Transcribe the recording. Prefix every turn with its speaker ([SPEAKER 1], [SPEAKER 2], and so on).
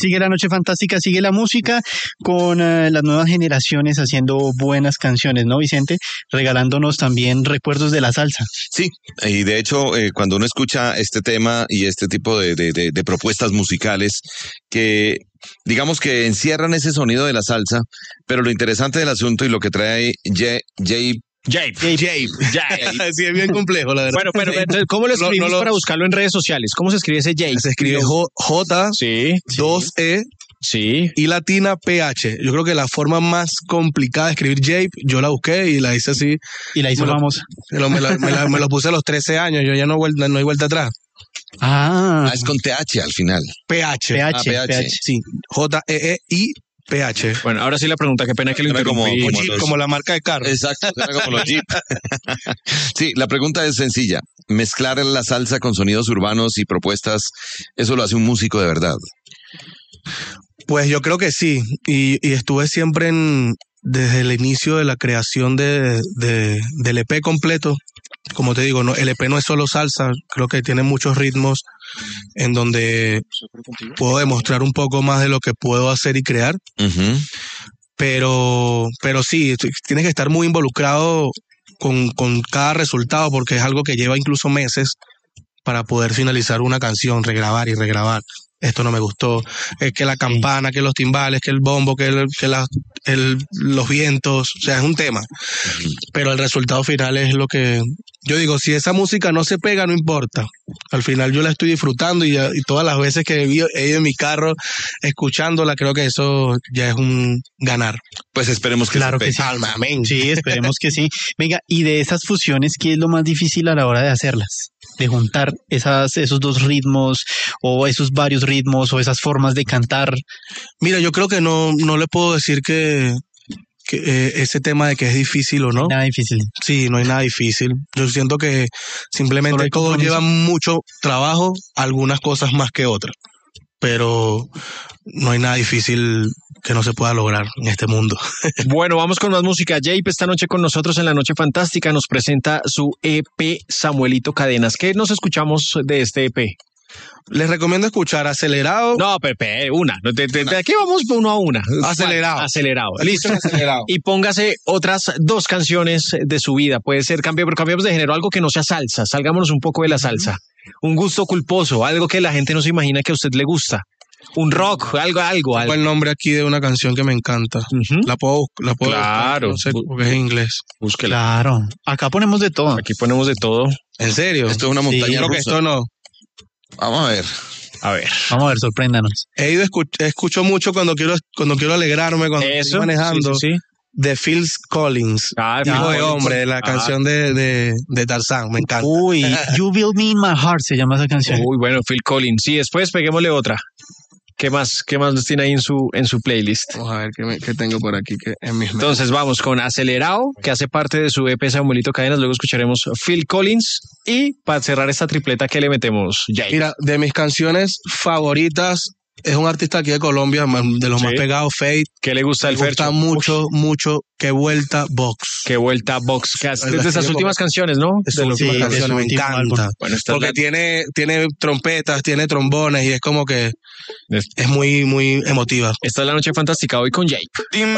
[SPEAKER 1] Sigue la Noche Fantástica, sigue la música con las nuevas generaciones haciendo buenas canciones, ¿no, Vicente? Regalándonos también recuerdos de la salsa.
[SPEAKER 2] Sí, y de hecho, cuando uno escucha este tema y este tipo de propuestas musicales que digamos que encierran ese sonido de la salsa, pero lo interesante del asunto y lo que trae Jape.
[SPEAKER 3] Sí, es bien complejo, la verdad.
[SPEAKER 4] Bueno, pero entonces, ¿cómo lo escribimos para buscarlo en redes sociales? ¿Cómo se escribe ese Jape?
[SPEAKER 3] Se escribe J,
[SPEAKER 4] Sí.
[SPEAKER 3] 2E
[SPEAKER 4] Sí.
[SPEAKER 3] y latina PH. Yo creo que la forma más complicada de escribir Jape, yo la busqué y la hice así.
[SPEAKER 1] Y la hizo famosa.
[SPEAKER 3] Me lo puse a los 13 años, yo ya no hay vuelta atrás.
[SPEAKER 2] Es con TH al final.
[SPEAKER 3] PH.
[SPEAKER 1] PH.
[SPEAKER 3] Sí, Jeei PH.
[SPEAKER 4] Bueno, ahora sí la pregunta, qué pena que lo interrumpí.
[SPEAKER 3] Como la marca de carro.
[SPEAKER 2] Exacto, era como los Jeep. Sí, la pregunta es sencilla. Mezclar la salsa con sonidos urbanos y propuestas, ¿eso lo hace un músico de verdad?
[SPEAKER 3] Pues yo creo que sí. Y estuve siempre desde el inicio de la creación del EP completo. Como te digo, el EP no es solo salsa, creo que tiene muchos ritmos en donde puedo demostrar un poco más de lo que puedo hacer y crear.
[SPEAKER 2] Uh-huh.
[SPEAKER 3] Pero sí, tienes que estar muy involucrado con cada resultado porque es algo que lleva incluso meses para poder finalizar una canción, regrabar y regrabar. Esto no me gustó, es que la campana, que los timbales, que el bombo, que los vientos, o sea, es un tema. Pero el resultado final es lo que yo digo, si esa música no se pega, no importa. Al final yo la estoy disfrutando y todas las veces que he ido en mi carro escuchándola, creo que eso ya es un ganar.
[SPEAKER 2] Pues esperemos que
[SPEAKER 1] claro
[SPEAKER 2] se
[SPEAKER 1] que
[SPEAKER 2] pegue.
[SPEAKER 1] sí. Amén. Sí, esperemos que sí. Venga, y de esas fusiones, ¿qué es lo más difícil a la hora de hacerlas? De juntar esos dos ritmos o esos varios ritmos o esas formas de cantar.
[SPEAKER 3] Mira, yo creo que no le puedo decir que ese tema de que es difícil o no.
[SPEAKER 1] Nada difícil.
[SPEAKER 3] Sí, no hay nada difícil. Yo siento que simplemente todo lleva mucho trabajo, algunas cosas más que otras. Pero no hay nada difícil que no se pueda lograr en este mundo.
[SPEAKER 4] Bueno, vamos con más música. Jape esta noche con nosotros en La Noche Fantástica nos presenta su EP Samuelito Cadenas. ¿Qué nos escuchamos de este EP?
[SPEAKER 3] Les recomiendo escuchar Acelerado.
[SPEAKER 4] No, Pepe, una. De aquí vamos uno a una.
[SPEAKER 3] Acelerado.
[SPEAKER 4] Listo.
[SPEAKER 3] Acelerado.
[SPEAKER 4] Y póngase otras 2 canciones de su vida. Puede ser, pero cambiamos de género, algo que no sea salsa. Salgámonos un poco de la salsa. Un gusto culposo, algo que la gente no se imagina que a usted le gusta. Un rock, algo.
[SPEAKER 3] Tengo el nombre aquí de una canción que me encanta.
[SPEAKER 4] Uh-huh.
[SPEAKER 3] La puedo
[SPEAKER 4] claro.
[SPEAKER 3] buscar, no sé, porque es en inglés.
[SPEAKER 4] Búsquela.
[SPEAKER 1] Claro. Acá ponemos de todo.
[SPEAKER 4] Aquí ponemos de todo.
[SPEAKER 3] ¿En serio?
[SPEAKER 2] Esto es una montaña
[SPEAKER 3] Creo
[SPEAKER 2] rusa.
[SPEAKER 3] que esto no.
[SPEAKER 2] Vamos a ver.
[SPEAKER 1] Vamos a ver, sorpréndanos.
[SPEAKER 3] Escucho mucho cuando quiero alegrarme, cuando estoy manejando.
[SPEAKER 4] Sí.
[SPEAKER 3] De Phil Collins, Hijo de Hombre, la canción de Tarzán, me encanta.
[SPEAKER 1] Uy, You Build Me in My Heart se llama esa canción.
[SPEAKER 4] Uy, bueno, Phil Collins. Sí, después peguémosle otra. ¿Qué más nos tiene ahí en su playlist?
[SPEAKER 3] Vamos a ver qué tengo por aquí que en mis
[SPEAKER 4] Entonces vamos con Acelerado, que hace parte de su EP Samuelito Cadenas. Luego escucharemos Phil Collins y para cerrar esta tripleta, ¿qué le metemos? Jape.
[SPEAKER 3] Mira, de mis canciones favoritas es un artista aquí de Colombia, de los más pegados, Fate.
[SPEAKER 4] ¿Qué le gusta el Fercho?
[SPEAKER 3] Me gusta mucho Qué Vuelta Box.
[SPEAKER 4] Qué Vuelta Box. Desde esas últimas canciones, ¿no?
[SPEAKER 3] De las últimas canciones, me encanta.
[SPEAKER 4] Bueno,
[SPEAKER 3] porque tiene trompetas, tiene trombones y es como que es muy, muy emotiva.
[SPEAKER 4] Esta es La Noche Fantástica hoy con Jape.